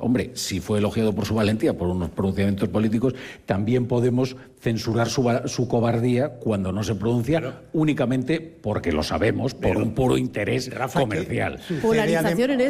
hombre, si fue elogiado por su valentía, por unos pronunciamientos políticos, también podemos censurar su cobardía cuando no se pronuncia únicamente porque lo sabemos, por un puro interés comercial. Polarización en